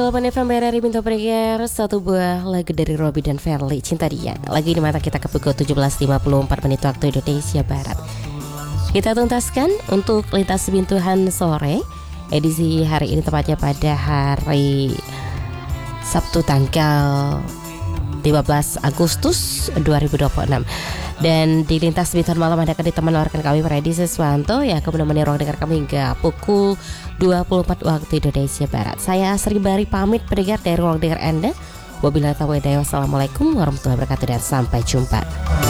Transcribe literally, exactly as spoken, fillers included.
delapan F M B R R I Minto Prayer, satu buah lagu dari Robby dan Verly, Cinta Dia. Lagi di mata kita ke pukul tujuh belas lima puluh empat menit waktu Indonesia Barat. Kita tuntaskan untuk lintas bintuhan sore. Edisi hari ini tepatnya pada hari Sabtu tanggal lima belas Agustus dua ribu dua puluh enam. Dan di lintas bintuhan malam Anda akan ditemani rekan kami Freddy Siswanto yang akan menemani ruang dengar kami hingga pukul dua puluh empat waktu Indonesia Barat. Saya Sri Bari pamit pendengar dari ruang dengar Anda. Wabillahi taufiq wal hidayah. Wassalamualaikum warahmatullahi wabarakatuh dan sampai jumpa.